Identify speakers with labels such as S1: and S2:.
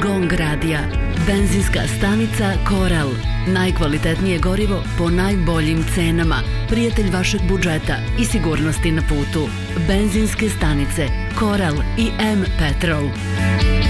S1: GONG radija. Benzinska stanica Koral. Najkvalitetnije gorivo po najboljim cenama. Prijatelj vašeg budžeta i sigurnosti na putu. Benzinske stanice Koral i M Petrol.